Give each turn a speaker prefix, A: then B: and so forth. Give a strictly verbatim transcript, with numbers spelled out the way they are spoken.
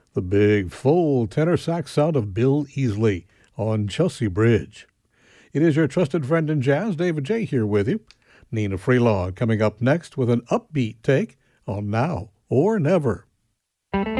A: the big, full tenor sax sound of Bill Easley on Chelsea Bridge. It is your trusted friend in jazz, David J. here with you. Nina Freelon coming up next with an upbeat take on Now or Never.